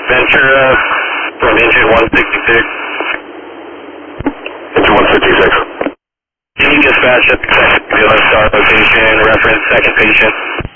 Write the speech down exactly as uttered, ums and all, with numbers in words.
Ventura from engine one sixty-six. Engine one sixty-six. Can you dispatch at the second Lone Star location, reference second patient?